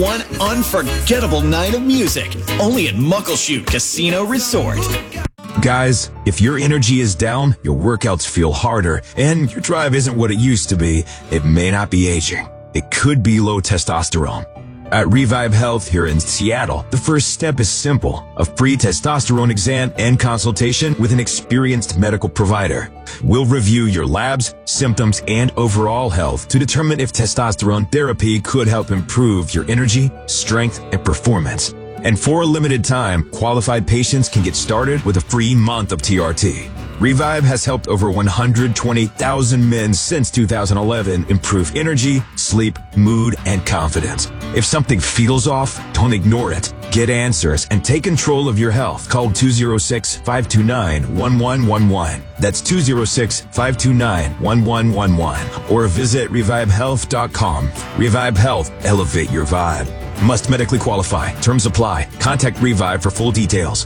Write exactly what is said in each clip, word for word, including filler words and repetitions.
one unforgettable night of music. Only at Muckleshoot Casino Resort. Guys, if your energy is down, your workouts feel harder, and your drive isn't what it used to be, it may not be aging. It could be low testosterone. At Revive Health here in Seattle, the first step is simple: a free testosterone exam and consultation with an experienced medical provider. We'll review your labs, symptoms, and overall health to determine if testosterone therapy could help improve your energy, strength, and performance. And for a limited time, qualified patients can get started with a free month of T R T. Revive has helped over one hundred twenty thousand men since two thousand eleven improve energy, sleep, mood, and confidence. If something feels off, don't ignore it. Get answers and take control of your health. Call two oh six, five two nine, one one one one. That's two oh six, five two nine, one one one one. Or visit revive health dot com. Revive Health. Elevate your vibe. Must medically qualify. Terms apply. Contact Revive for full details.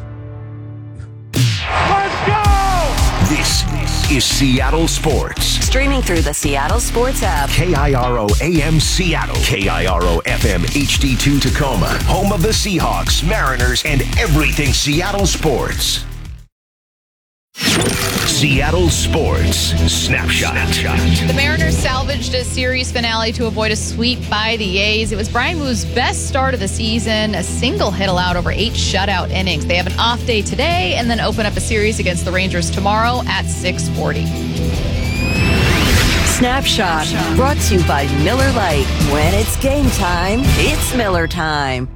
Let's go! This is Seattle Sports. Streaming through the Seattle Sports app. K I R O A M Seattle. K I R O F M H D two Tacoma. Home of the Seahawks, Mariners, and everything Seattle sports. Seattle Sports Snapshot. The Mariners salvaged a series finale to avoid a sweep by the A's. It was Brian Woo's best start of the season, a single hit allowed over eight shutout innings. They have an off day today and then open up a series against the Rangers tomorrow at six forty. Snapshot, brought to you by Miller Lite. When it's game time, it's Miller time.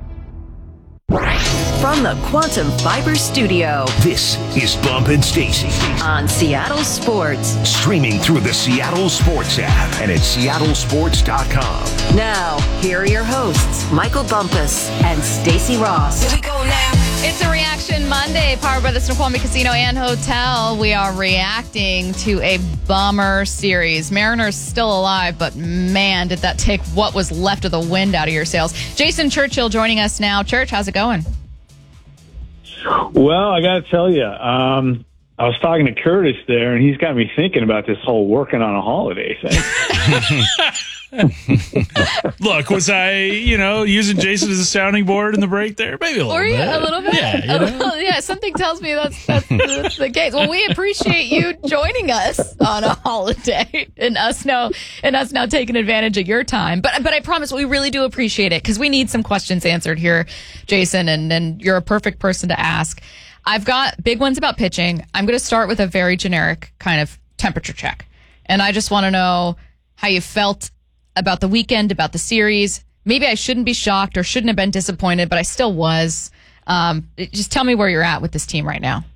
From the Quantum Fiber Studio, this is Bump and Stacy on Seattle Sports. Streaming through the Seattle Sports app and at seattle sports dot com. Now, here are your hosts, Michael Bumpus and Stacy Ross. Here we go now. It's a Reaction Monday, powered by the Snoqualmie Casino and Hotel. We are reacting to a bummer series. Mariners still alive, but man, did that take what was left of the wind out of your sails. Jason Churchill joining us now. Church, how's it going? Well, I got to tell you, um, I was talking to Curtis there, and he's got me thinking about this whole working on a holiday thing. Look, was I, you know, using Jason as a sounding board in the break there? Maybe a little Were you? bit. A little bit? Yeah, you know? Well, yeah, something tells me that's, that's, the, that's the case. Well, we appreciate you joining us on a holiday and us now, and us now taking advantage of your time. But but I promise we really do appreciate it because we need some questions answered here, Jason, and, and you're a perfect person to ask. I've got big ones about pitching. I'm going to start with a very generic kind of temperature check. And I just want to know how you felt about the weekend, about the series. Maybe I shouldn't be shocked or shouldn't have been disappointed, but I still was. Um, just tell me where you're at with this team right now.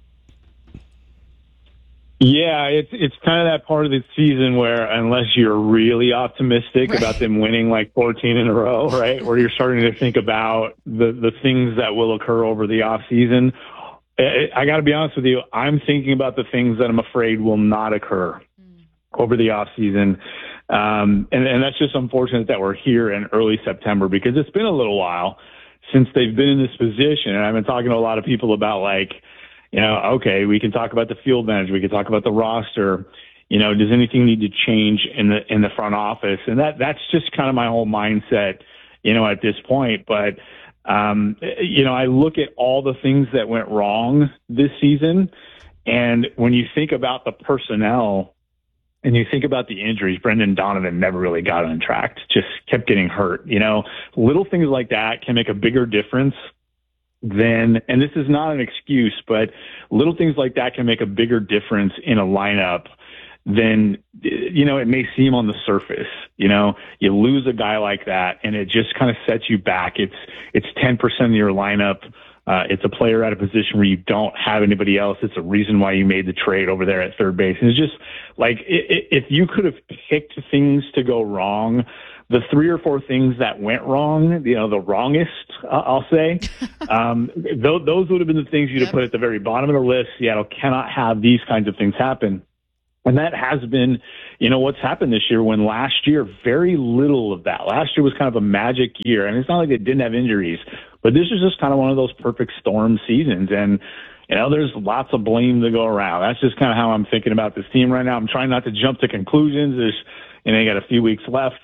Yeah, it's it's kind of that part of the season where unless you're really optimistic Right. about them winning like fourteen in a row, right, where you're starting to think about the, the things that will occur over the off season, I, I got to be honest with you, I'm thinking about the things that I'm afraid will not occur mm. over the off season. Um, and, and that's just unfortunate that we're here in early September because it's been a little while since they've been in this position. And I've been talking to a lot of people about like, you know, okay, we can talk about the field manager. We can talk about the roster. You know, does anything need to change in the, in the front office? And that, that's just kind of my whole mindset, you know, at this point. But, um, you know, I look at all the things that went wrong this season. And when you think about the personnel, and you think about the injuries, Brendan Donovan never really got on track, just kept getting hurt. You know, little things like that can make a bigger difference than, and this is not an excuse, but little things like that can make a bigger difference in a lineup than, you know, it may seem on the surface. You know, you lose a guy like that and it just kind of sets you back. It's, it's ten percent of your lineup. Uh, it's a player at a position where you don't have anybody else. It's a reason why you made the trade over there at third base. And it's just like, if you could have picked things to go wrong, the three or four things that went wrong, you know, the wrongest, uh, I'll say, um, th- those would have been the things you'd have put at the very bottom of the list. Seattle cannot have these kinds of things happen. And that has been, you know, what's happened this year when last year, very little of that. Last year was kind of a magic year. And it's not like they didn't have injuries, but this is just kind of one of those perfect storm seasons. And, you know, there's lots of blame to go around. That's just kind of how I'm thinking about this team right now. I'm trying not to jump to conclusions. There's, you know, you got a few weeks left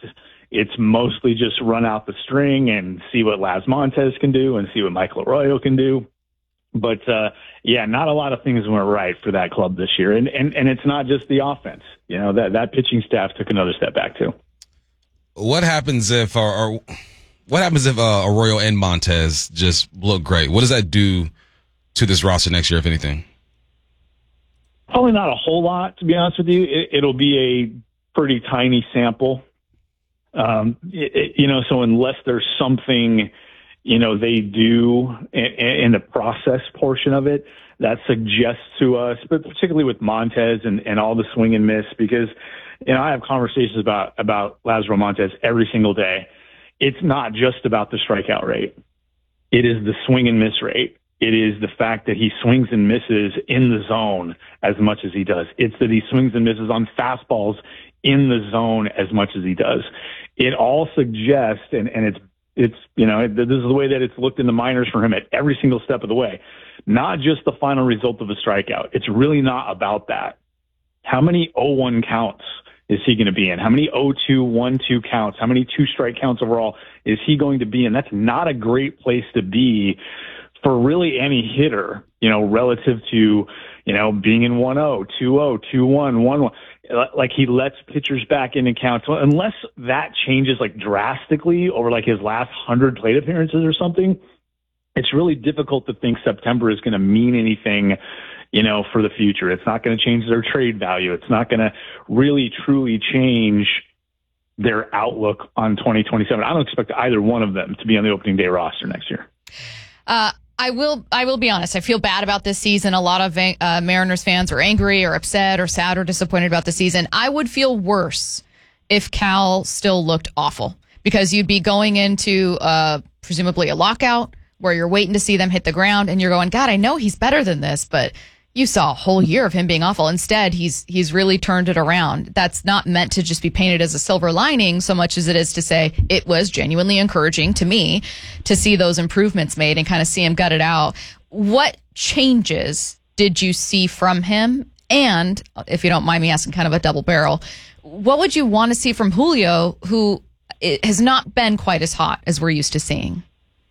It's mostly just run out the string and see what Laz Montez can do and see what Michael Arroyo can do. But, uh, yeah, not a lot of things went right for that club this year. And, and, and it's not just the offense. You know, that, that pitching staff took another step back, too. What happens if, or, or what happens if uh, Arroyo and Montez just look great? What does that do to this roster next year, if anything? Probably not a whole lot, to be honest with you. It, it'll be a pretty tiny sample. Um, it, it, you know, so unless there's something, you know, they do in, in the process portion of it that suggests to us, but particularly with Montez and, and all the swing and miss, because, you know, I have conversations about, about Lazaro Montez every single day. It's not just about the strikeout rate. It is the swing and miss rate. It is the fact that he swings and misses in the zone as much as he does. It's that he swings and misses on fastballs in the zone as much as he does. It all suggests, and, and it's, it's, you know, this is the way that it's looked in the minors for him at every single step of the way. Not just the final result of a strikeout. It's really not about that. How many oh one counts is he going to be in? How many oh two, one two counts? How many two strike counts overall is he going to be in? That's not a great place to be for really any hitter, you know, relative to, you know, being in one oh, two oh, two one, one one. Like, he lets pitchers back in and counts. So unless that changes like drastically over like his last hundred plate appearances or something, it's really difficult to think September is going to mean anything, you know, for the future. It's not going to change their trade value. It's not going to really truly change their outlook on twenty twenty-seven. I don't expect either one of them to be on the opening day roster next year. Uh, I will I will be honest. I feel bad about this season. A lot of uh, Mariners fans are angry or upset or sad or disappointed about the season. I would feel worse if Cal still looked awful, because you'd be going into uh, presumably a lockout where you're waiting to see them hit the ground and you're going, God, I know he's better than this, but you saw a whole year of him being awful. Instead, he's he's really turned it around. That's not meant to just be painted as a silver lining so much as it is to say it was genuinely encouraging to me to see those improvements made and kind of see him gut it out. What changes did you see from him? And if you don't mind me asking, kind of a double barrel, what would you want to see from Julio, who has not been quite as hot as we're used to seeing?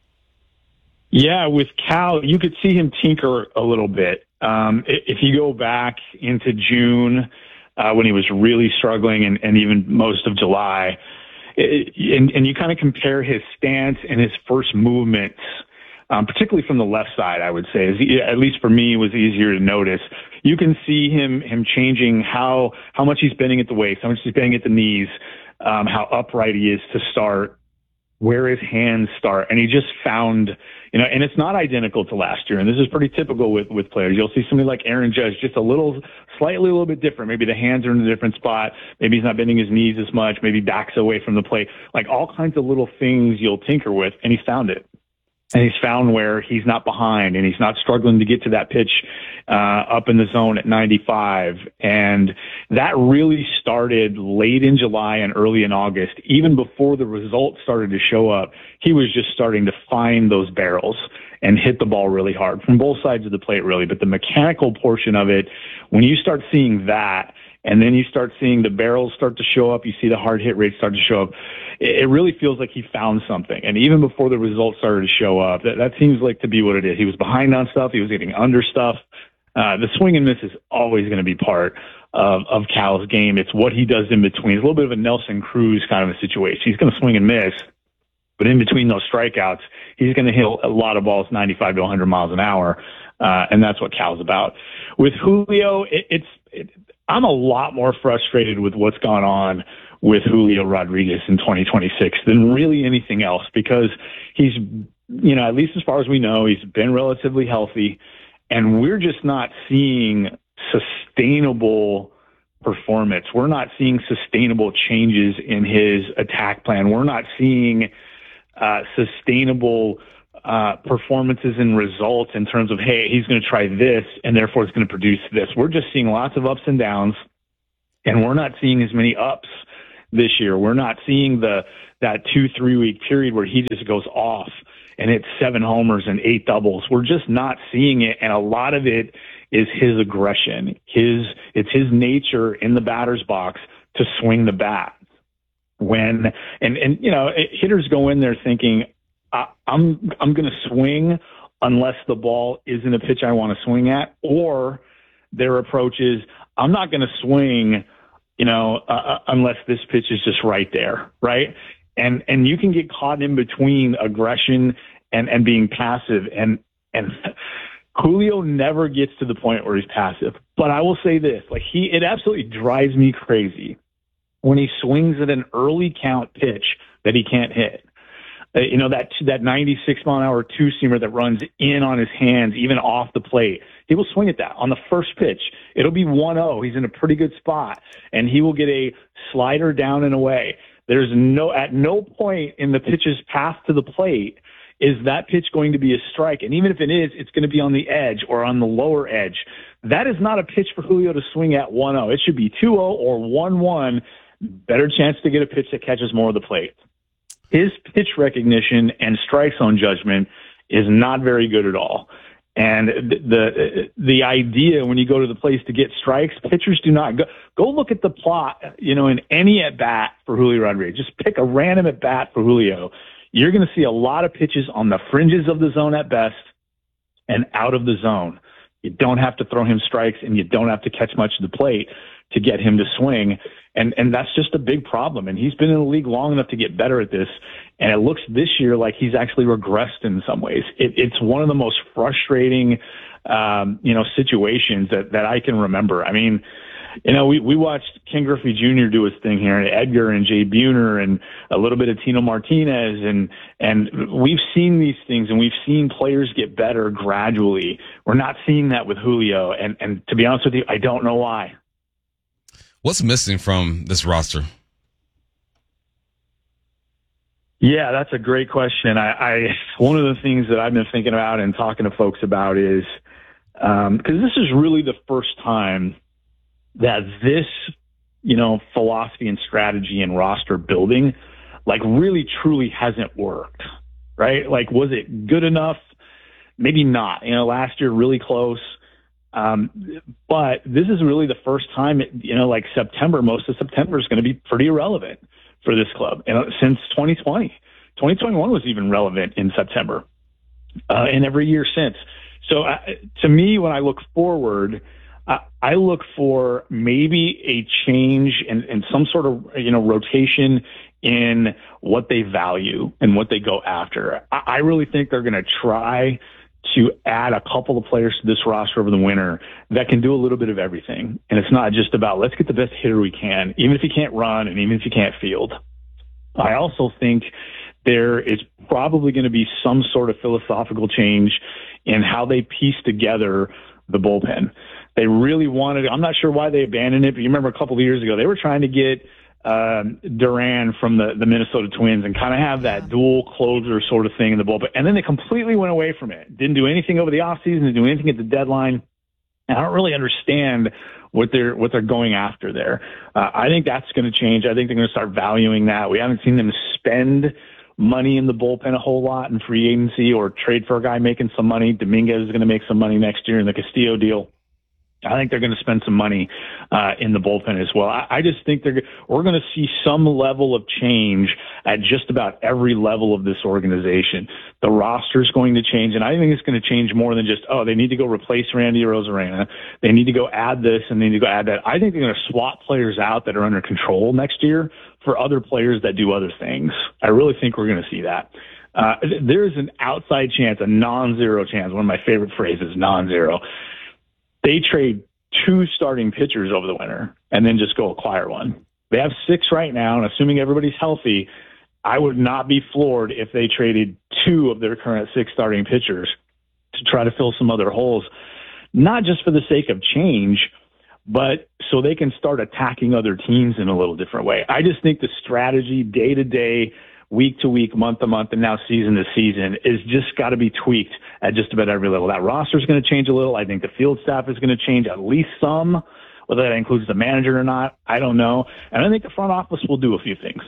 Yeah, with Cal, you could see him tinker a little bit. Um, if you go back into June, uh, when he was really struggling, and, and even most of July, it, and, and you kind of compare his stance and his first movements, um, particularly from the left side, I would say, is, at least for me, was easier to notice. You can see him him changing how how much he's bending at the waist, how much he's bending at the knees, um, how upright he is to start, where his hands start, and he just found, you know, and it's not identical to last year, and this is pretty typical with, with players. You'll see somebody like Aaron Judge, just a little, slightly a little bit different. Maybe the hands are in a different spot. Maybe he's not bending his knees as much. Maybe backs away from the plate. Like, all kinds of little things you'll tinker with, and he's found it. And he's found where he's not behind, and he's not struggling to get to that pitch uh, up in the zone at ninety-five. And that really started late in July and early in August. Even before the results started to show up, he was just starting to find those barrels and hit the ball really hard from both sides of the plate, really. But the mechanical portion of it, when you start seeing that, and then you start seeing the barrels start to show up, you see the hard hit rate start to show up, it really feels like he found something. And even before the results started to show up, that, that seems like to be what it is. He was behind on stuff. He was getting under stuff. Uh, the swing and miss is always going to be part of, of Cal's game. It's what he does in between. It's a little bit of a Nelson Cruz kind of a situation. He's going to swing and miss, but in between those strikeouts, he's going to hit a lot of balls ninety-five to one hundred miles an hour. Uh, and that's what Cal's about. With Julio, it, it's, it, I'm a lot more frustrated with what's gone on with Julio Rodriguez in twenty twenty-six than really anything else, because he's, you know, at least as far as we know, he's been relatively healthy, and we're just not seeing sustainable performance. We're not seeing sustainable changes in his attack plan. We're not seeing uh, sustainable uh, performances and results in terms of, hey, he's going to try this and therefore it's going to produce this. We're just seeing lots of ups and downs, and we're not seeing as many ups this year. We're not seeing the that two, three week period where he just goes off and hits seven homers and eight doubles. We're just not seeing it. And a lot of it is his aggression. His, it's his nature in the batter's box to swing the bat. when, and, and, you know, hitters go in there thinking, I, I'm, I'm going to swing unless the ball isn't a pitch I want to swing at, or their approach is, I'm not going to swing, you know, uh, unless this pitch is just right there. Right. And, and you can get caught in between aggression and, and being passive. And, and Julio never gets to the point where he's passive, but I will say this, like he, it absolutely drives me crazy when he swings at an early count pitch that he can't hit. Uh, you know, that that ninety-six mile an hour two seamer that runs in on his hands, even off the plate. He will swing at that on the first pitch. It'll be one oh. He's in a pretty good spot, and he will get a slider down and away. There's no, at no point in the pitch's path to the plate is that pitch going to be a strike. And even if it is, it's going to be on the edge or on the lower edge. That is not a pitch for Julio to swing at one oh. It should be two oh or one one. Better chance to get a pitch that catches more of the plate. His pitch recognition and strike zone judgment is not very good at all. And the, the the idea when you go to the place to get strikes, pitchers do not go. Go look at the plot, you know, in any at bat for Julio Rodriguez. Just pick a random at bat for Julio. You're going to see a lot of pitches on the fringes of the zone at best and out of the zone. You don't have to throw him strikes, and you don't have to catch much of the plate to get him to swing. And and that's just a big problem. And he's been in the league long enough to get better at this. And it looks this year like he's actually regressed in some ways. It, it's one of the most frustrating, um, you know, situations that, that I can remember. I mean, you know, we, we watched Ken Griffey Junior do his thing here, and Edgar and Jay Buhner and a little bit of Tino Martinez. And, and we've seen these things, and we've seen players get better gradually. We're not seeing that with Julio. And, and to be honest with you, I don't know why. What's missing from this roster? Yeah, that's a great question. I, I one of the things that I've been thinking about and talking to folks about is um, because this is really the first time that this, you know, philosophy and strategy and roster building, like, really truly hasn't worked, right? Like, was it good enough? Maybe not. You know, last year really close. Um, but this is really the first time, you know, like September, most of September is going to be pretty irrelevant for this club. And since twenty twenty, twenty twenty-one was even relevant in September, uh, and every year since. So uh, to me, when I look forward, uh, I look for maybe a change and, and some sort of, you know, rotation in what they value and what they go after. I, I really think they're going to try to add a couple of players to this roster over the winter that can do a little bit of everything. And it's not just about, let's get the best hitter we can, even if you can't run and even if you can't field. I also think there is probably going to be some sort of philosophical change in how they piece together the bullpen. They really wanted, I'm not sure why they abandoned it, but you remember a couple of years ago, they were trying to get um, Duran from the, the Minnesota Twins and kind of have that dual closer sort of thing in the bullpen. And then they completely went away from it. Didn't do anything over the offseason, didn't do anything at the deadline. And I don't really understand what they're what they're going after there. Uh, I think that's going to change. I think they're going to start valuing that. We haven't seen them spend money in the bullpen a whole lot in free agency or trade for a guy making some money. Dominguez is going to make some money next year in the Castillo deal. I think they're going to spend some money uh, in the bullpen as well. I, I just think they're we're going to see some level of change at just about every level of this organization. The roster is going to change, and I think it's going to change more than just, oh, they need to go replace Randy Arozarena. They need to go add this and they need to go add that. I think they're going to swap players out that are under control next year for other players that do other things. I really think we're going to see that. Uh, there is an outside chance, a non-zero chance, one of my favorite phrases, non-zero. They trade two starting pitchers over the winter and then just go acquire one. They have six right now, and assuming everybody's healthy, I would not be floored if they traded two of their current six starting pitchers to try to fill some other holes, not just for the sake of change, but so they can start attacking other teams in a little different way. I just think the strategy day to day, week to week, month to month, and now season to season is just got to be tweaked at just about every level. That roster is going to change a little. I think the field staff is going to change at least some. Whether that includes the manager or not, I don't know. And I think the front office will do a few things.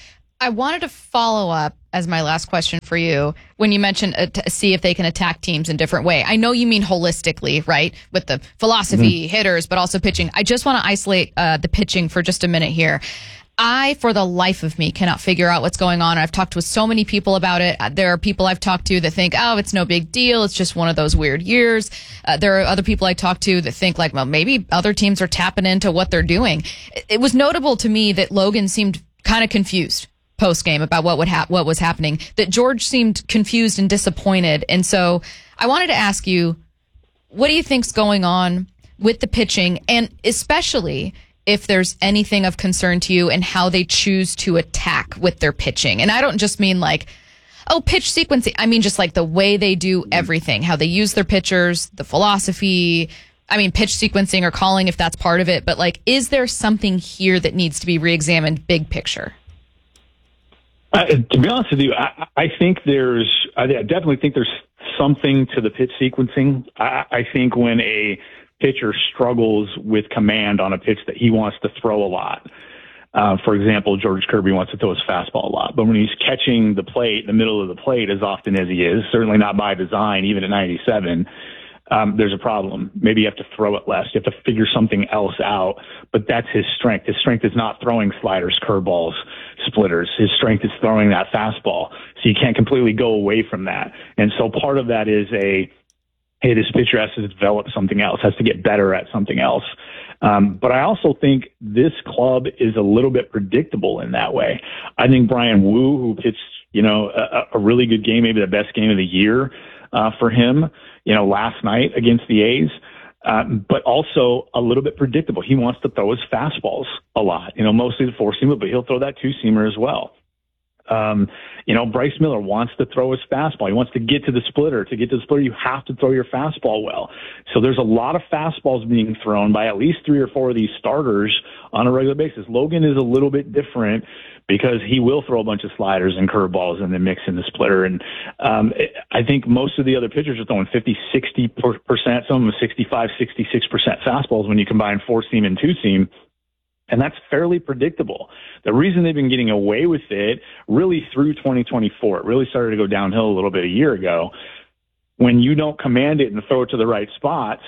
I wanted to follow up as my last question for you when you mentioned uh, to see if they can attack teams in different way. I know you mean holistically, right? With the philosophy, mm-hmm. hitters, but also pitching. I just want to isolate uh, the pitching for just a minute here. I, for the life of me, cannot figure out what's going on. I've talked with so many people about it. There are people I've talked to that think, oh, it's no big deal. It's just one of those weird years. Uh, there are other people I talk to that think like, well, maybe other teams are tapping into what they're doing. It, it was notable to me that Logan seemed kind of confused post game about what would hap- what was happening, that George seemed confused and disappointed. And so I wanted to ask you, what do you think's going on with the pitching, and especially if there's anything of concern to you and how they choose to attack with their pitching? And I don't just mean like, oh, pitch sequencing. I mean just like the way they do everything, how they use their pitchers, the philosophy. I mean, pitch sequencing or calling, if that's part of it. But like, is there something here that needs to be reexamined big picture? Uh, to be honest with you, I, I think there's, I definitely think there's something to the pitch sequencing. I, I think when a pitcher struggles with command on a pitch that he wants to throw a lot, uh, for example, George Kirby wants to throw his fastball a lot, but when he's catching the plate, the middle of the plate as often as he is, certainly not by design, even at ninety-seven, Um, there's a problem. Maybe you have to throw it less. You have to figure something else out, but that's his strength. His strength is not throwing sliders, curveballs, splitters. His strength is throwing that fastball. So you can't completely go away from that. And so part of that is a, hey, this pitcher has to develop something else, has to get better at something else. Um, but I also think this club is a little bit predictable in that way. I think Brian Wu, who pitched, you know, a, a really good game, maybe the best game of the year uh, for him, you know, last night against the A's, um, but also a little bit predictable. He wants to throw his fastballs a lot, you know, mostly the four-seamer, but he'll throw that two-seamer as well. Um, you know, Bryce Miller wants to throw his fastball. He wants to get to the splitter. To get to the splitter, you have to throw your fastball well. So there's a lot of fastballs being thrown by at least three or four of these starters on a regular basis. Logan is a little bit different because he will throw a bunch of sliders and curveballs and then mix in the splitter. And um, I think most of the other pitchers are throwing fifty, sixty percent, some of them sixty-five, sixty-six percent fastballs when you combine four-seam and two-seam. And that's fairly predictable. The reason they've been getting away with it really through twenty twenty-four, it really started to go downhill a little bit a year ago. When you don't command it and throw it to the right spots,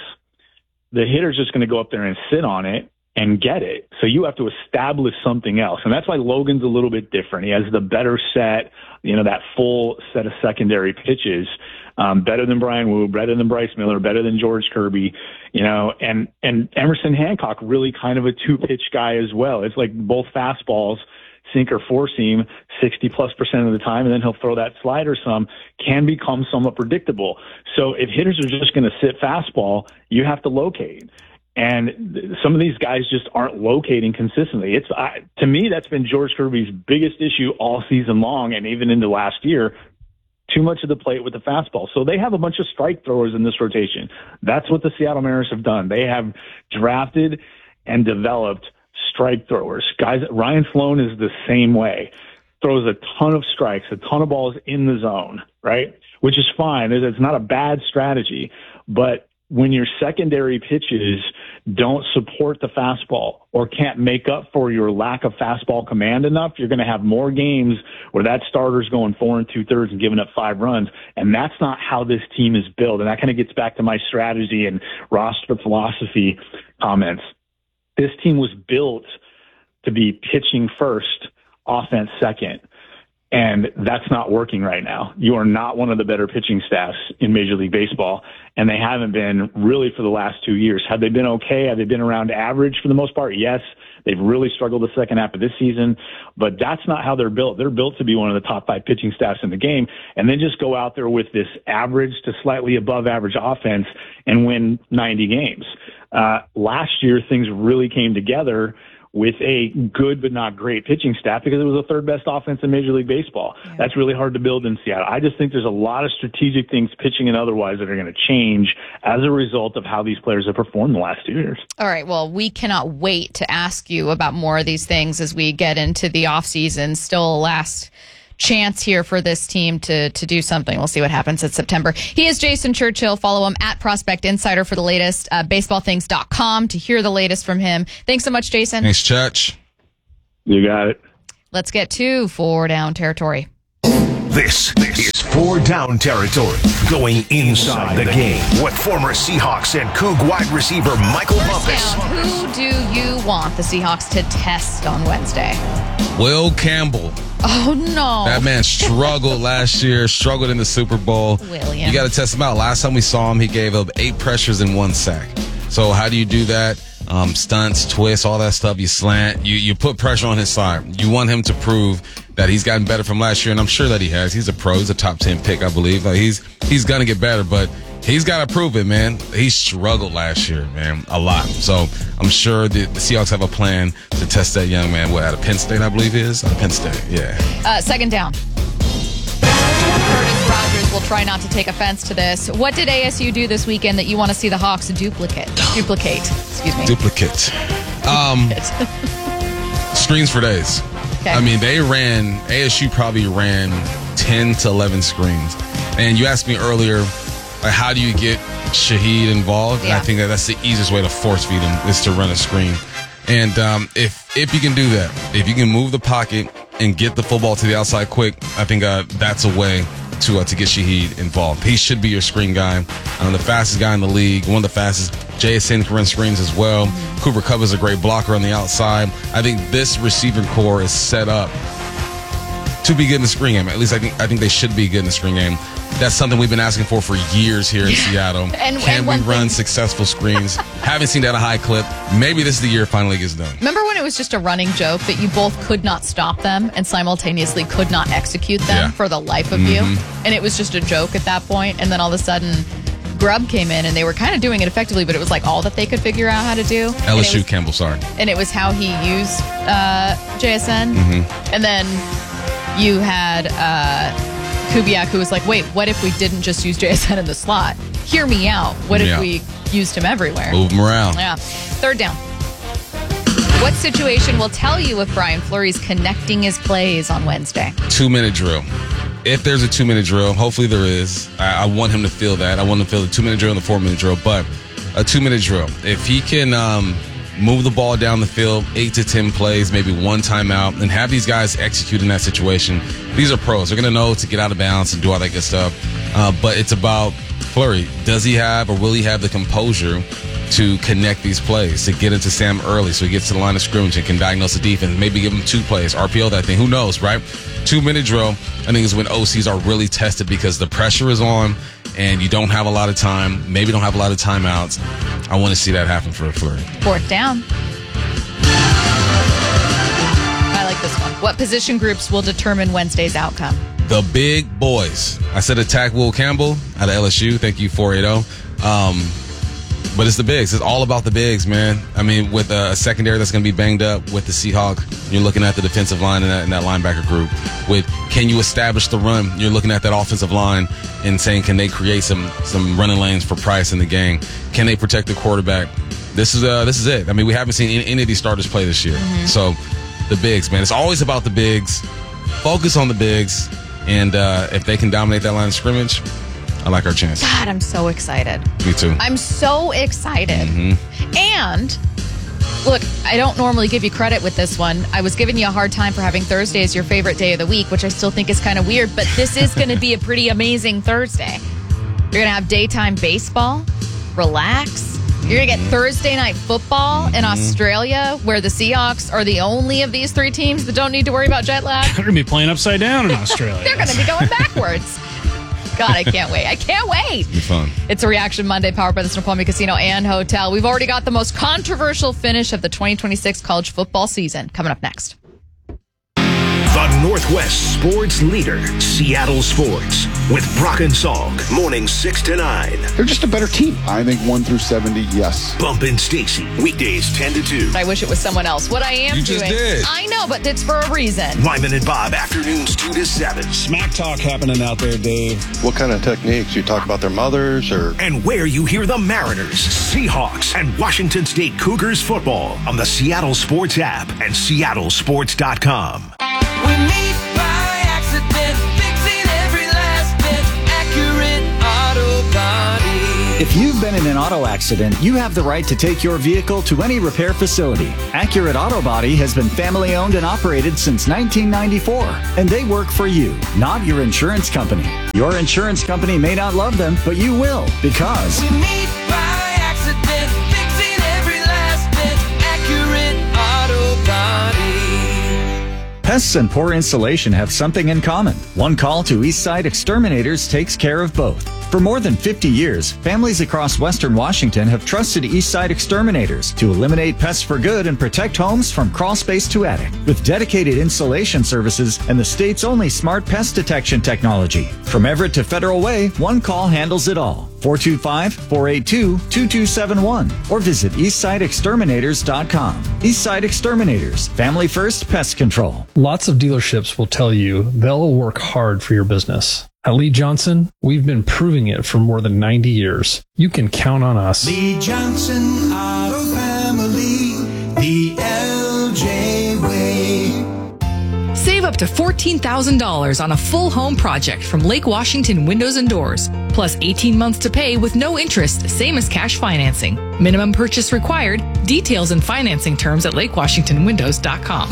the hitter's just going to go up there and sit on it and get it. So you have to establish something else. And that's why Logan's a little bit different. He has the better set, you know, that full set of secondary pitches, um, better than Brian Wu, better than Bryce Miller, better than George Kirby, you know, and, and Emerson Hancock, really kind of a two pitch guy as well. It's like both fastballs, sink or four seam, sixty plus percent of the time, and then he'll throw that slider some, can become somewhat predictable. So if hitters are just going to sit fastball, you have to locate. And some of these guys just aren't locating consistently. It's I, to me, that's been George Kirby's biggest issue all season long, and even into last year. Too much of the plate with the fastball. So they have a bunch of strike throwers in this rotation. That's what the Seattle Mariners have done. They have drafted and developed strike throwers. Guys, Ryan Sloan is the same way. Throws a ton of strikes, a ton of balls in the zone, right? Which is fine. It's not a bad strategy, but when your secondary pitches don't support the fastball or can't make up for your lack of fastball command enough, you're going to have more games where that starter's going four and two thirds and giving up five runs. And that's not how this team is built. And that kind of gets back to my strategy and roster philosophy comments. This team was built to be pitching first, offense second. And that's not working right now. You are not one of the better pitching staffs in Major League Baseball, and they haven't been really for the last two years. Have they been okay? Have they been around average for the most part? Yes. They've really struggled the second half of this season, but that's not how they're built. They're built to be one of the top five pitching staffs in the game, and then just go out there with this average to slightly above average offense and win ninety games. Uh, last year, things really came together with a good but not great pitching staff because it was the third best offense in Major League Baseball. Yeah. That's really hard to build in Seattle. I just think there's a lot of strategic things, pitching and otherwise, that are going to change as a result of how these players have performed the last two years. All right, well, we cannot wait to ask you about more of these things as we get into the offseason. Still a last chance here for this team to to do something. We'll see what happens in September. He is Jason Churchill. Follow him at Prospect Insider for the latest. Uh, baseball things dot com to hear the latest from him. Thanks so much, Jason. Thanks, Church. You got it. Let's get to Four Down Territory. This is Four down territory, going inside the game with former Seahawks and Coug wide receiver Michael Bumpus. Now, who do you want the Seahawks to test on Wednesday? Will Campbell. Oh, no. That man struggled last year, struggled in the Super Bowl. William. You got to test him out. Last time we saw him, he gave up eight pressures and one sack. So how do you do that? Um, stunts, twists, all that stuff. You slant. You you put pressure on his side. You want him to prove that he's gotten better from last year, and I'm sure that he has. He's a pro. He's a top ten pick, I believe. Like he's he's gonna get better, but he's got to prove it, man. He struggled last year, man, a lot. So I'm sure the, the Seahawks have a plan to test that young man. What, out of Penn State, I believe he is? Out of Penn State, yeah. Uh, second down. Curtis Rogers will try not to take offense to this. What did A S U do this weekend that you want to see the Hawks duplicate? Duplicate. Excuse me. Duplicate. Um, screens for days. Okay. I mean, they ran, A S U probably ran ten to eleven screens. And you asked me earlier, like, how do you get Shaheed involved? Yeah. And I think that that's the easiest way to force feed him is to run a screen. And um, if if you can do that, if you can move the pocket and get the football to the outside quick, I think uh, that's a way to uh, to get Shaheed involved. He should be your screen guy. Um, the fastest guy in the league, one of the fastest. J S N can run screens as well. Cooper Kupp is a great blocker on the outside. I think this receiving core is set up to be good in the screen game. At least I think I think they should be good in the screen game. That's something we've been asking for for years here in Seattle. And- Can and we one run thing- successful screens? Haven't seen that at a high clip. Maybe this is the year it finally gets done. Remember when it was just a running joke that you both could not stop them and simultaneously could not execute them Yeah. for the life of Mhm. you? And it was just a joke at that point, and then all of a sudden Grubb came in and they were kind of doing it effectively, but it was like all that they could figure out how to do. And L it S U was- Campbell, sorry. And it was how he used uh, J S N. Mm-hmm. And then you had uh, Kubiak, who was like, wait, what if we didn't just use J S N in the slot? Hear me out. What if Yeah. we used him everywhere? Move him around. Yeah. Third down. What situation will tell you if Brian Fleury's connecting his plays on Wednesday? Two minute drill. If there's a two minute drill, hopefully there is. I, I want him to feel that. I want him to feel the two minute drill and the four minute drill, but a two minute drill. If he can um, move the ball down the field, eight to ten plays, maybe one timeout, and have these guys execute in that situation. These are pros. They're going to know to get out of bounds and do all that good stuff. Uh, but it's about Fleury. Does he have or will he have the composure to connect these plays, to get into Sam early so he gets to the line of scrimmage and can diagnose the defense, maybe give him two plays, R P O that thing, who knows, right? Two-minute drill, I think, is when O Cs are really tested because the pressure is on and you don't have a lot of time, maybe don't have a lot of timeouts. I want to see that happen for Fleury. Fourth down. I like this one. What position groups will determine Wednesday's outcome? The big boys. I said attack Will Campbell out of L S U. Thank you, four eighty. Um, but it's the bigs. It's all about the bigs, man. I mean, with a secondary that's going to be banged up with the Seahawk, you're looking at the defensive line and that, and that linebacker group. With can you establish the run? You're looking at that offensive line and saying, can they create some some running lanes for Price in the game? Can they protect the quarterback? This is uh, this is it. I mean, we haven't seen any, any of these starters play this year. Mm-hmm. So the bigs, man. It's always about the bigs. Focus on the bigs. And uh, if they can dominate that line of scrimmage, I like our chances. God, I'm so excited. Me too. I'm so excited. Mm-hmm. And look, I don't normally give you credit with this one. I was giving you a hard time for having Thursday as your favorite day of the week, which I still think is kind of weird, but this is going to be a pretty amazing Thursday. You're going to have daytime baseball, relax. You're going to get Thursday night football in Australia, where the Seahawks are the only of these three teams that don't need to worry about jet lag. They're going to be playing upside down in Australia. They're going to be going backwards. God, I can't wait. I can't wait. It'll be fun. It's a Reaction Monday powered by the Snoqualmie Casino and Hotel. We've already got the most controversial finish of the twenty twenty-six college football season coming up next. The Northwest sports leader, Seattle Sports, with Brock and Salk, morning six to nine. They're just a better team. I think one through seventy, yes. Bump and Stacy, weekdays ten to two. I wish it was someone else. What I am You doing. just did. I know, but it's for a reason. Lyman and Bob, afternoons two to seven. Smack talk happening out there, Dave. What kind of techniques? You talk about their mothers or? And where you hear the Mariners, Seahawks, and Washington State Cougars football on the Seattle Sports app and seattle sports dot com. We meet by accident, fixing every last bit. Accurate Auto Body. If you've been in an auto accident, you have the right to take your vehicle to any repair facility. Accurate Auto Body has been family owned and operated since nineteen ninety-four, and they work for you, not your insurance company. Your insurance company may not love them, but you will, because We meet by accident, fixing every last bit. Accurate Auto Body. pests and poor insulation have something in common. One call to Eastside Exterminators takes care of both. For more than fifty years, families across Western Washington have trusted Eastside Exterminators to eliminate pests for good and protect homes from crawl space to attic. With dedicated installation services and the state's only smart pest detection technology. From Everett to Federal Way, one call handles it all. four two five, four eight two, two two seven one or visit eastside exterminators dot com. Eastside Exterminators, family first pest control. Lots of dealerships will tell you they'll work hard for your business. At Lee Johnson, we've been proving it for more than ninety years. You can count on us. Lee Johnson Auto Family, the L J way. Save up to fourteen thousand dollars on a full home project from Lake Washington Windows and Doors, plus eighteen months to pay with no interest, same as cash financing. Minimum purchase required. Details and financing terms at lake washington windows dot com.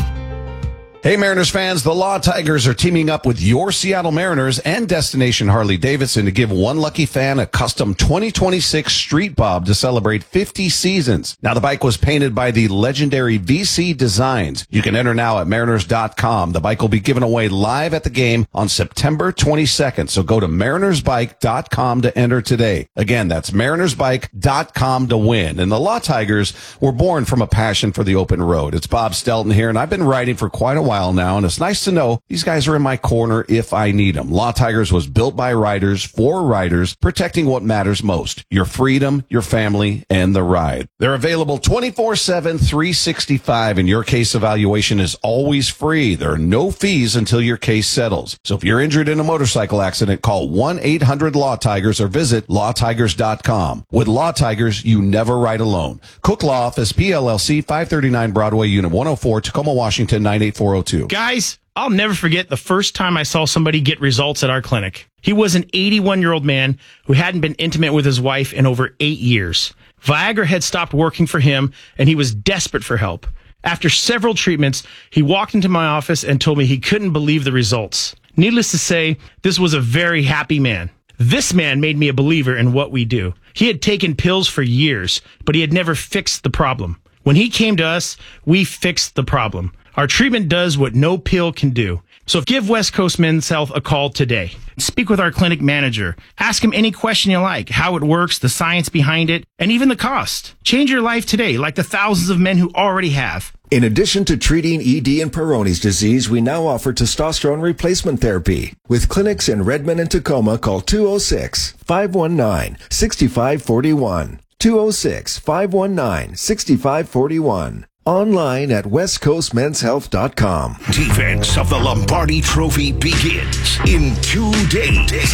Hey, Mariners fans, the Law Tigers are teaming up with your Seattle Mariners and Destination Harley-Davidson to give one lucky fan a custom twenty twenty-six Street Bob to celebrate fifty seasons. Now, the bike was painted by the legendary V C Designs. You can enter now at mariners dot com. The bike will be given away live at the game on September twenty-second, so go to mariners bike dot com to enter today. Again, that's mariners bike dot com to win. And the Law Tigers were born from a passion for the open road. It's Bob Stelton here, and I've been riding for quite a while. while now, and it's nice to know these guys are in my corner if I need them. Law Tigers was built by riders for riders, protecting what matters most: your freedom, your family, and the ride. They're available twenty-four seven, three sixty-five, and your case evaluation is always free. There are no fees until your case settles. So if you're injured in a motorcycle accident, call one eight hundred law tigers or visit law tigers dot com. With Law Tigers, you never ride alone. Cook Law Office, P L L C, five thirty-nine Broadway, Unit one oh four, Tacoma, Washington, nine eight four oh two. Guys, I'll never forget the first time I saw somebody get results at our clinic. He was an eighty-one-year-old man who hadn't been intimate with his wife in over eight years. Viagra had stopped working for him, and he was desperate for help. After several treatments, he walked into my office and told me he couldn't believe the results. Needless to say, this was a very happy man. This man made me a believer in what we do. He had taken pills for years, but he had never fixed the problem. When he came to us, we fixed the problem. Our treatment does what no pill can do. So give West Coast Men's Health a call today. Speak with our clinic manager. Ask him any question you like, how it works, the science behind it, and even the cost. Change your life today, like the thousands of men who already have. In addition to treating E D and Peyronie's disease, we now offer testosterone replacement therapy. With clinics in Redmond and Tacoma, call two oh six, five one nine, six five four one. two oh six, five one nine, six five four one. Online at west coast men's health dot com. Defense of the Lombardi Trophy begins in two days.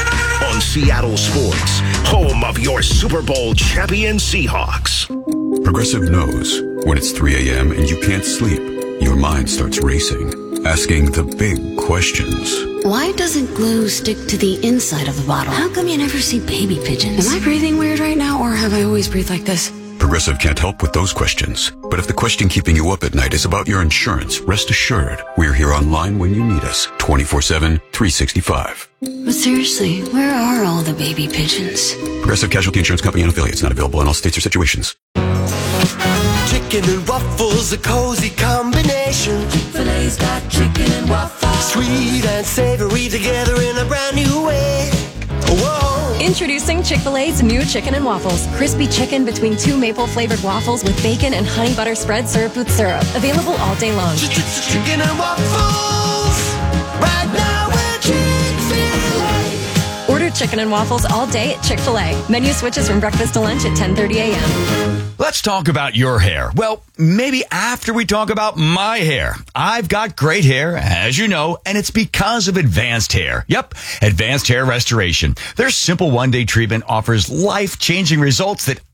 On Seattle Sports, home of your Super Bowl champion Seahawks. Progressive knows when it's three a.m. and you can't sleep, your mind starts racing, asking the big questions. Why doesn't glue stick to the inside of the bottle? How come you never see baby pigeons? Am I breathing weird right now, or have I always breathed like this? Progressive can't help with those questions. But if the question keeping you up at night is about your insurance, rest assured, we're here online when you need us, twenty-four seven, three sixty-five. But seriously, where are all the baby pigeons? Progressive Casualty Insurance Company and affiliates, not available in all states or situations. Chicken and waffles, a cozy combination. Chick-fil-A's got chicken and waffles. Sweet and savory together in a brand new way. Whoa. Introducing Chick-fil-A's new chicken and waffles. Crispy chicken between two maple-flavored waffles with bacon and honey butter spread served with syrup. Available all day long. Chicken and waffles. Right now we're Chick-fil-A. Order chicken and waffles all day at Chick-fil-A. Menu switches from breakfast to lunch at ten thirty a.m. Let's talk about your hair. Well, maybe after we talk about my hair. I've got great hair, as you know, and it's because of Advanced Hair. Yep, Advanced Hair Restoration. Their simple one-day treatment offers life-changing results that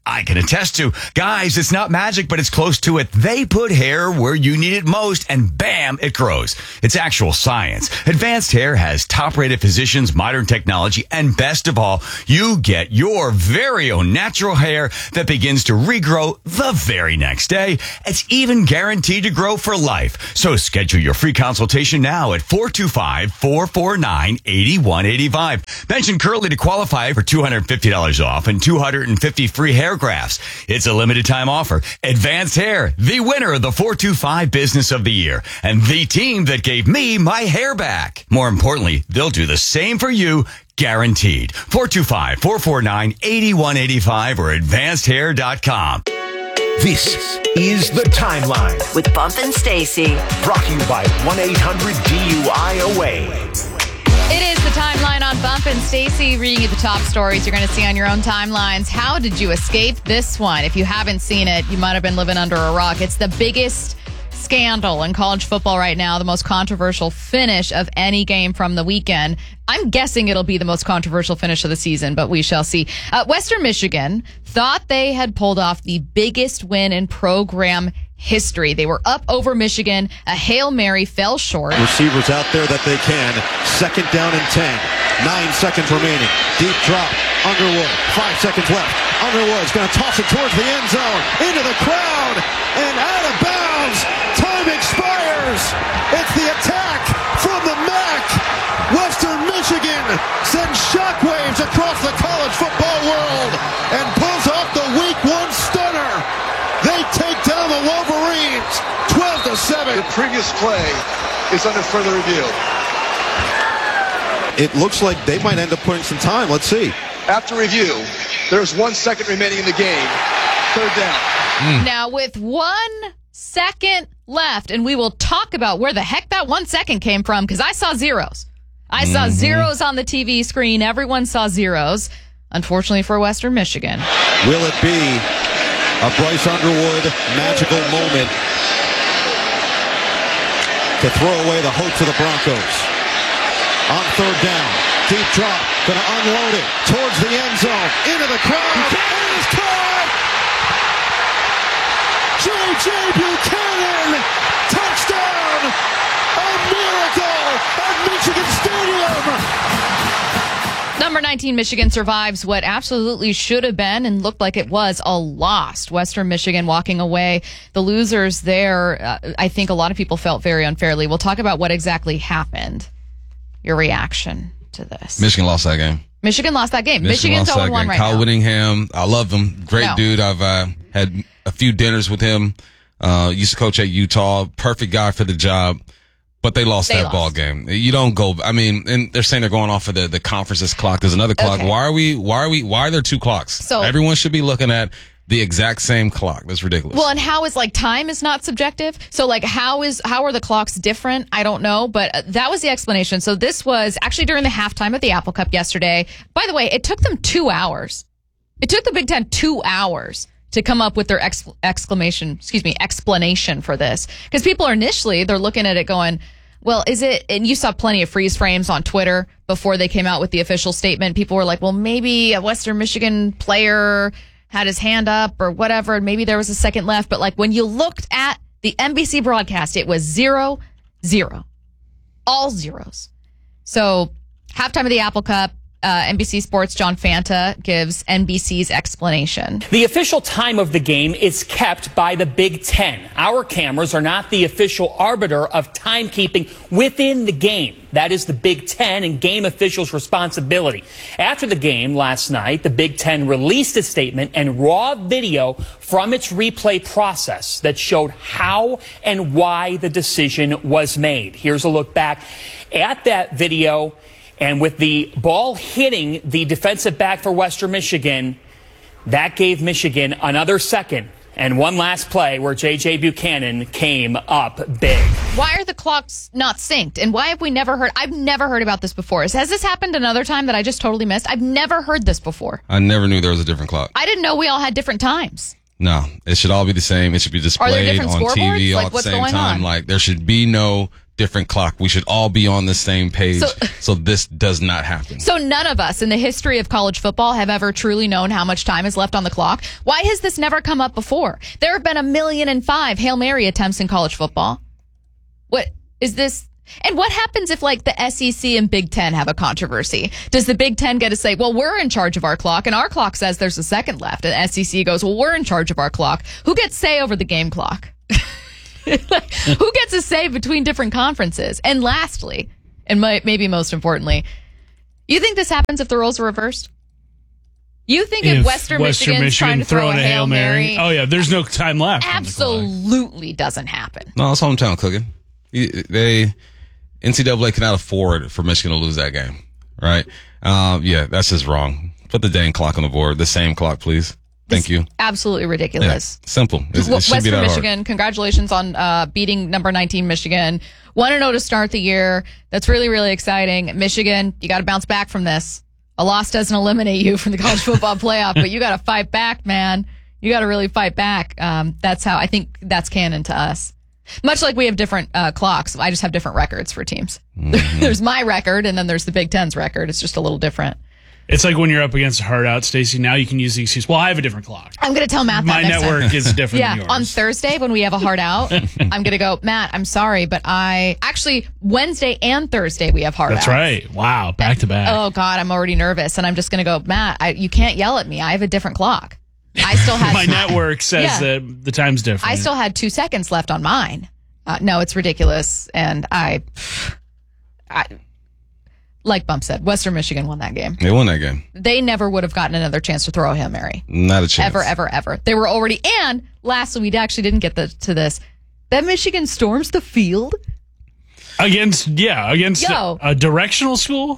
I can attest to. Guys, it's not magic, but it's close to it. They put hair where you need it most, and bam, it grows. It's actual science. Advanced Hair has top-rated physicians, modern technology, and best of all, you get your very own natural hair that begins to regrow the very next day. It's even guaranteed to grow for life. So schedule your free consultation now at four two five, four four nine, eight one eight five. Mention Curly to qualify for two hundred fifty dollars off and two hundred fifty free hair grafts. It's a limited time offer. Advanced Hair, the winner of the four two five Business of the Year, and the team that gave me my hair back. More importantly, they'll do the same for you, guaranteed. four two five, four four nine, eight one eight five or advanced hair dot com. This is The Timeline with Bump and Stacy. Brought to you by one eight hundred D U I A W A Y. It is The Timeline on Bump and Stacy, reading you the top stories you're going to see on your own timelines. How did you escape this one? If you haven't seen it, you might have been living under a rock. It's the biggest scandal in college football right now, the most controversial finish of any game from the weekend. I'm guessing it'll be the most controversial finish of the season, but we shall see. Uh, Western Michigan thought they had pulled off the biggest win in program history. They were up over Michigan. A Hail Mary fell short. Receivers out there that they can. Second down and ten. Nine seconds remaining. Deep drop. Underwood. Five seconds left. Underwood's going to toss it towards the end zone. Into the crowd. And out of bounds. Time expires. It's the attack from the M A C. Western Michigan sends shockwaves across the college football world and pulls off the week one stunner. They take down the Wolverines twelve to seven. The previous play is under further review. It looks like they might end up putting some time. Let's see. After review, there's one second remaining in the game. Third down. Mm. Now, with one second left, and we will talk about where the heck that one second came from, because I saw zeros. I saw mm-hmm. zeros on the T V screen. Everyone saw zeros, unfortunately for Western Michigan. Will it be a Bryce Underwood magical moment to throw away the hopes of the Broncos? On third down, deep drop, going to unload it towards the end zone, into the crowd, and it's caught! J J. Buchanan, touchdown! A miracle at Michigan Stadium! Number nineteen, Michigan survives what absolutely should have been and looked like it was a loss. Western Michigan walking away. The losers there, uh, I think a lot of people felt very unfairly. We'll talk about what exactly happened. Your reaction to this. Michigan lost that game. Michigan lost that game. Michigan Michigan's oh and one right Kyle now. Whittingham, I love him. Great No. dude. I've uh, had a few dinners with him. Uh, used to coach at Utah. Perfect guy for the job. But they lost They that lost. ball game. You don't go. I mean, and they're saying they're going off of the the conference's clock. There's another clock. Okay. Why are we? Why are we? Why are there two clocks? So- everyone should be looking at the exact same clock. That's ridiculous. Well, and how is like time is not subjective. So like how is how are the clocks different? I don't know, but uh, that was the explanation. So this was actually during the halftime of the Apple Cup yesterday. By the way, it took them two hours. It took the Big Ten two hours to come up with their ex- exclamation, excuse me, explanation for this. Because people are initially they're looking at it going, well, is it? And you saw plenty of freeze frames on Twitter before they came out with the official statement. People were like, well, maybe a Western Michigan player had his hand up or whatever, and maybe there was a second left. But like when you looked at the N B C broadcast, it was zero, zero, all zeros. So halftime of the Apple Cup, uh, N B C Sports' John Fanta gives N B C's explanation. The official time of the game is kept by the Big Ten. Our cameras are not the official arbiter of timekeeping within the game. That is the Big Ten and game officials' responsibility. After the game last night, the Big Ten released a statement and raw video from its replay process that showed how and why the decision was made. Here's a look back at that video. And with the ball hitting the defensive back for Western Michigan, that gave Michigan another second and one last play where J J. Buchanan came up big. Why are the clocks not synced? And why have we never heard? I've never heard about this before. Has this happened another time that I just totally missed? I've never heard this before. I never knew there was a different clock. I didn't know we all had different times. No, it should all be the same. It should be Are there displayed different on T V scoreboards? all Like, at the what's same going time. on? Like there should be no different clock. We should all be on the same page so, so this does not happen. So none of us in the history of college football have ever truly known how much time is left on the clock. Why has this never come up before? There have been a million and five Hail Mary attempts in college football. What is this? And what happens if, like, the S E C and Big Ten have a controversy? Does the Big Ten get to say, well, we're in charge of our clock, and our clock says there's a second left, and S E C goes, well, we're in charge of our clock. Who gets say over the game clock? Like, who gets a say between different conferences? And lastly, and my, maybe most importantly, you think this happens if the roles are reversed? You think if, if Western, Western Michigan's Michigan trying to throw a Hail Mary? Mary? Oh, yeah, there's no time left. Absolutely doesn't happen. No, it's hometown cooking. They... N C double A cannot afford for Michigan to lose that game, right? Um, yeah, that's just wrong. Put the dang clock on the board. The same clock, please. Thank it's you. Absolutely ridiculous. Yeah, simple. It, it Western be that Michigan, hard. Congratulations on uh, beating number nineteen Michigan. one and oh to start the year. That's really, really exciting. Michigan, you got to bounce back from this. A loss doesn't eliminate you from the college football playoff, but you got to fight back, man. You got to really fight back. Um, that's how I think that's canon to us. Much like we have different uh, clocks, I just have different records for teams. Mm-hmm. There's my record, and then there's the Big Ten's record. It's just a little different. It's like when you're up against a hard out, Stacey. Now you can use the excuse, well, I have a different clock. I'm going to tell Matt that My next network time. is different yeah, than yours. on Thursday when we have a hard out, I'm going to go, Matt, I'm sorry, but I... Actually, Wednesday and Thursday we have hard That's outs. right. Wow, back to back. Oh, God, I'm already nervous. And I'm just going to go, Matt, I, you can't yell at me. I have a different clock. I still had... My network says yeah. that the time's different. I still had two seconds left on mine. Uh, no, it's ridiculous. And I, I, like Bump said, Western Michigan won that game. They won that game. They never would have gotten another chance to throw a Hail Mary. Not a chance. Ever, ever, ever. They were already, and lastly, we actually didn't get the, to this. That Michigan storms the field. Against, yeah, against Yo. a, a directional school?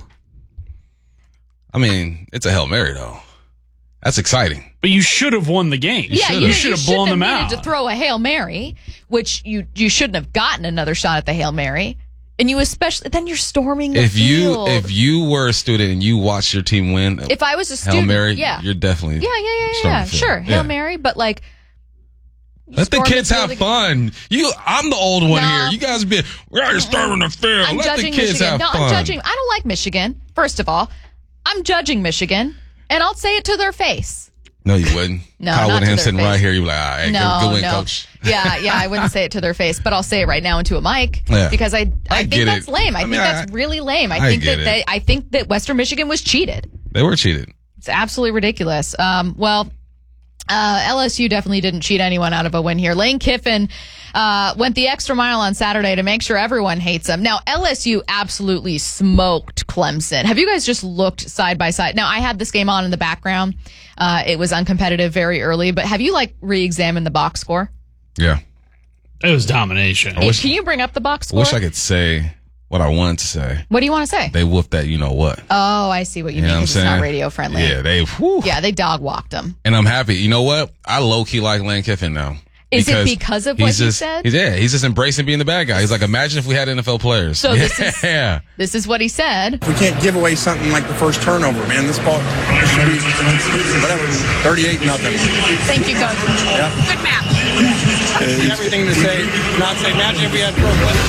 I mean, it's a Hail Mary, though. That's exciting. But you should have won the game. Yeah, you, you should have you blown them have out. to throw a Hail Mary, which you you shouldn't have gotten another shot at the Hail Mary, and you especially then you're storming the if field. you if you were a student and you watched your team win, if I was a student, Hail Mary, yeah, you're definitely yeah, yeah, yeah, yeah, sure, Hail yeah. Mary, but like. Let the kids have fun. You, I'm the old one no. here. You guys be we're storming the field. I'm Let the kids Michigan. have no, fun. I'm judging. I don't like Michigan. First of all, I'm judging Michigan, and I'll say it to their face. No, you wouldn't. No, Kyle not to Whittingham their sitting face. right here. You're like, all right, no, good, good win, no. coach. Yeah, yeah, I wouldn't say it to their face, but I'll say it right now into a mic yeah. because I, I, I think get that's it. lame. I, I think mean, that's I, really lame. I, I think get that it. they, I think that Western Michigan was cheated. They were cheated. It's absolutely ridiculous. Um, well, uh, L S U definitely didn't cheat anyone out of a win here. Lane Kiffin uh, went the extra mile on Saturday to make sure everyone hates him. Now, L S U absolutely smoked Clemson. Have you guys just looked side by side? Now, I had this game on in the background. Uh, it was uncompetitive very early, but have you like re-examined the box score? Yeah. It was domination. Hey, wish, can you bring up the box score? I wish I could say what I wanted to say. What do you want to say? They whooped that you know what. Oh, I see what you, you mean. It's not radio friendly. Yeah, they whew. Yeah, they dog walked them. And I'm happy. You know what? I low-key like Lane Kiffin now. Is it because of what just, you said? He's, yeah, he's just embracing being the bad guy. He's like, imagine if we had N F L players. So yeah. this is yeah. this is what he said. We can't give away something like the first turnover, man. This ball should be whatever, thirty-eight nothing. Thank you, Coach. Yeah. Good match. Uh, everything to say, not say, imagine if we had pro players.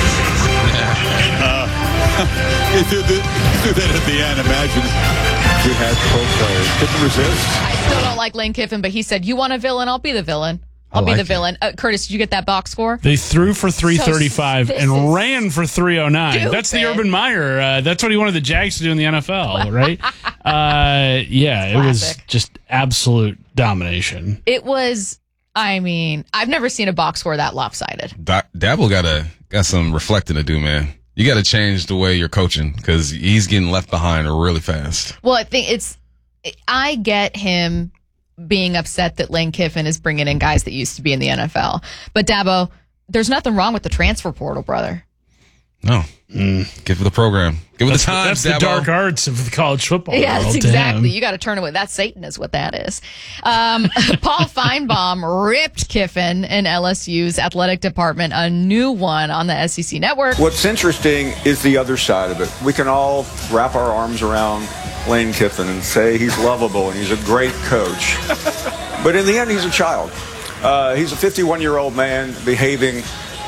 Uh, he threw, the, threw that at the end. Imagine if we had pro players. Couldn't resist. I still don't like Lane Kiffin, but he said, you want a villain? I'll be the villain. I'll like be the it. villain. Uh, Curtis, did you get that box score? They threw for three thirty-five so and ran for three oh nine. Stupid. That's the Urban Meyer. Uh, that's what he wanted the Jags to do in the N F L, right? uh, yeah, it was just absolute domination. It was, I mean, I've never seen a box score that lopsided. Da- Dabble got a got some reflecting to do, man. You got to change the way you're coaching because he's getting left behind really fast. Well, I think it's, I get him being upset that Lane Kiffin is bringing in guys that used to be in the N F L. But Dabo, there's nothing wrong with the transfer portal, brother. No. Mm. Give it the program. Give it that's, the time, That's Dabo. the dark arts of the college football Yeah, world. that's exactly. You got to turn it with that. Satan is what that is. Um, Paul Feinbaum ripped Kiffin in L S U's athletic department, a new one on the S E C network. What's interesting is the other side of it. We can all wrap our arms around Lane Kiffin and say he's lovable and he's a great coach. But in the end, he's a child. Uh, he's a fifty-one-year-old man behaving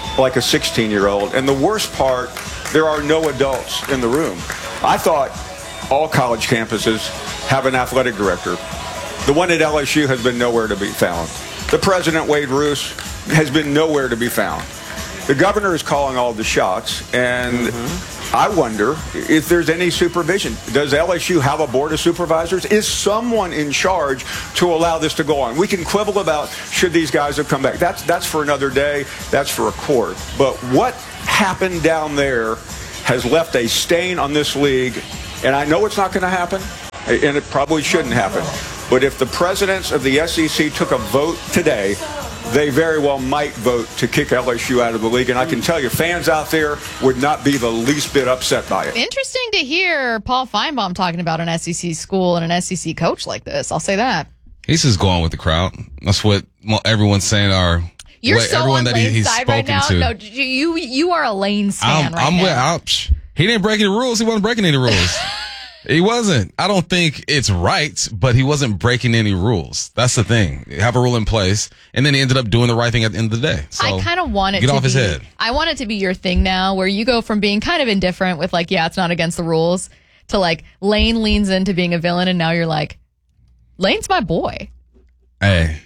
like a sixteen-year-old. And the worst part, there are no adults in the room. I thought all college campuses have an athletic director. The one at L S U has been nowhere to be found. The president, Wade Roos, has been nowhere to be found. The governor is calling all the shots, and mm-hmm. I wonder if there's any supervision. Does L S U have a board of supervisors? Is someone in charge to allow this to go on? We can quibble about should these guys have come back. That's, that's for another day. That's for a court. But what happened down there has left a stain on this league, and I know it's not going to happen, and it probably shouldn't happen. But if the presidents of the S E C took a vote today, they very well might vote to kick L S U out of the league. And I can tell you, fans out there would not be the least bit upset by it. Interesting to hear Paul Feinbaum talking about an S E C school and an S E C coach like this. I'll say that. He's just going with the crowd. That's what everyone's saying. Are You're so everyone on that Lane's he, he's side spoken right now. to. No, you you are a Lane fan I'm, right I'm now. with, I'm, he didn't break any rules. He wasn't breaking any rules. He wasn't. I don't think it's right, but he wasn't breaking any rules. That's the thing. You have a rule in place, and then he ended up doing the right thing at the end of the day. So I kind of want it get to off be, his head. I want it to be your thing now, where you go from being kind of indifferent with like, yeah, it's not against the rules, to like Lane leans into being a villain, and now you're like, Lane's my boy. Hey,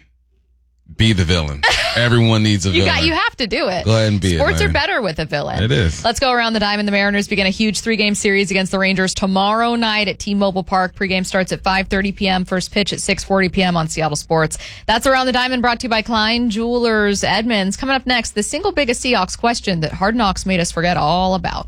be the villain. Everyone needs a You villain. got. You have to do it. Go ahead and be it, Sports man. are better with a villain. It is. Let's go around the diamond. The Mariners begin a huge three-game series against the Rangers tomorrow night at T-Mobile Park. Pre-game starts at five thirty p.m. First pitch at six forty p.m. on Seattle Sports. That's Around the Diamond, brought to you by Klein Jewelers Edmonds. Coming up next, the single biggest Seahawks question that Hard Knocks made us forget all about.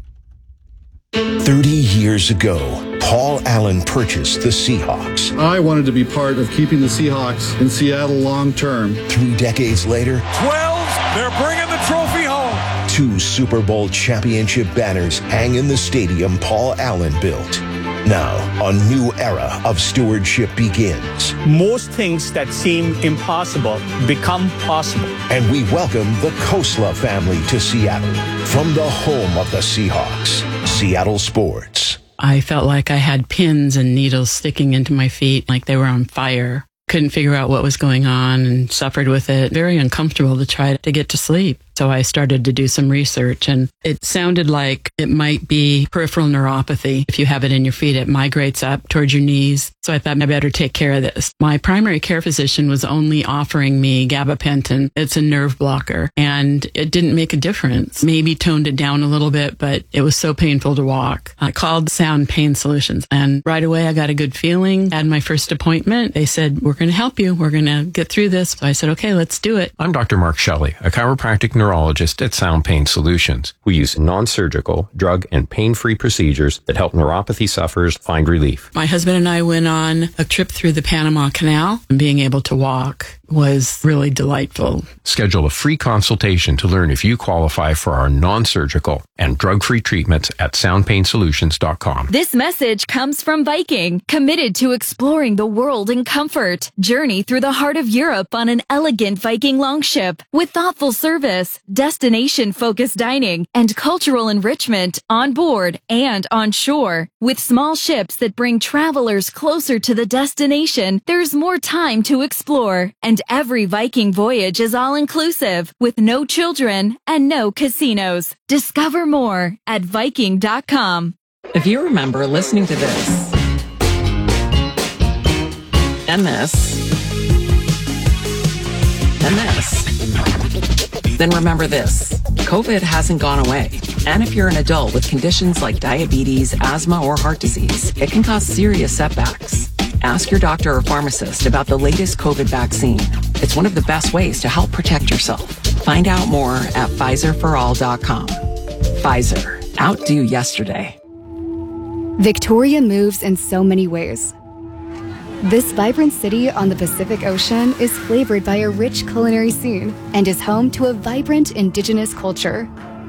thirty years ago, Paul Allen purchased the Seahawks. I wanted to be part of keeping the Seahawks in Seattle long term. Three decades later, twelve, they're bringing the trophy home. Two Super Bowl championship banners hang in the stadium Paul Allen built. Now, a new era of stewardship begins. Most things that seem impossible become possible. And we welcome the Kosla family to Seattle from the home of the Seahawks, Seattle Sports. I felt like I had pins and needles sticking into my feet like they were on fire. Couldn't figure out what was going on and suffered with it. Very uncomfortable to try to get to sleep. So I started to do some research, and it sounded like it might be peripheral neuropathy. If you have it in your feet, it migrates up towards your knees. So I thought I better take care of this. My primary care physician was only offering me gabapentin. It's a nerve blocker, and it didn't make a difference. Maybe toned it down a little bit, but it was so painful to walk. I called Sound Pain Solutions, and right away I got a good feeling. Had my first appointment. They said, we're going to help you. We're going to get through this. So I said, okay, let's do it. I'm Doctor Mark Shelley, a chiropractic neurologist at Sound Pain Solutions. We use non-surgical, drug, and pain-free procedures that help neuropathy sufferers find relief. My husband and I went on a trip through the Panama Canal, and being able to walk was really delightful. Schedule a free consultation to learn if you qualify for our non-surgical and drug-free treatments at sound pain solutions dot com. This message comes from Viking, committed to exploring the world in comfort. Journey through the heart of Europe on an elegant Viking longship with thoughtful service, destination-focused dining, and cultural enrichment on board and on shore. With small ships that bring travelers closer to the destination, there's more time to explore. And every Viking voyage is all-inclusive, with no children and no casinos. Discover more at Viking dot com. If you remember listening to this, and this, and this, then remember this. COVID hasn't gone away. And if you're an adult with conditions like diabetes, asthma, or heart disease, it can cause serious setbacks. Ask your doctor or pharmacist about the latest COVID vaccine. It's one of the best ways to help protect yourself. Find out more at Pfizer for all dot com. Pfizer. Outdo yesterday. Victoria moves in so many ways. This vibrant city on the Pacific Ocean is flavored by a rich culinary scene and is home to a vibrant indigenous culture.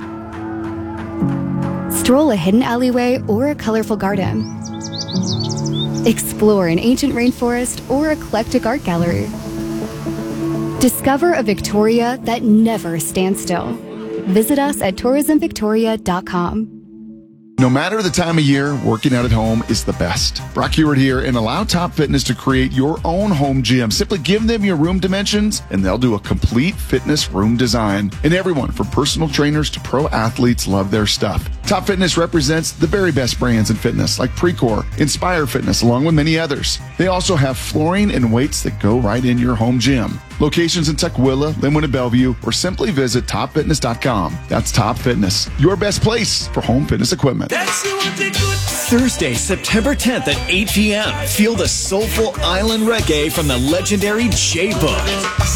Stroll a hidden alleyway or a colorful garden. Explore an ancient rainforest or eclectic art gallery. Discover a Victoria that never stands still. Visit us at tourism victoria dot com. No matter the time of year, working out at home is the best. Brock Hewart here, and allow Top Fitness to create your own home gym. Simply give them your room dimensions, and they'll do a complete fitness room design. And everyone, from personal trainers to pro athletes, love their stuff. Top Fitness represents the very best brands in fitness, like Precor, Inspire Fitness, along with many others. They also have flooring and weights that go right in your home gym. Locations in Tukwila, Linwood, and Bellevue, or simply visit top fitness dot com. That's Top Fitness, your best place for home fitness equipment. Thursday, September tenth at eight p.m. Feel the soulful island reggae from the legendary J-Book.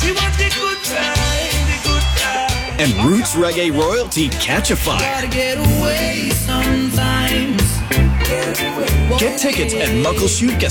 And Roots Reggae royalty Catch a Fire. Get tickets at Muckleshoot